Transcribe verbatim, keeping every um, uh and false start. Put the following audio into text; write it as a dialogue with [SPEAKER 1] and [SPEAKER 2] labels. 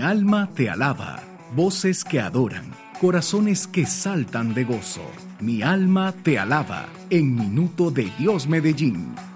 [SPEAKER 1] alma te alaba. Voces que adoran, corazones que saltan de gozo. Mi alma te alaba en Minuto de Dios Medellín.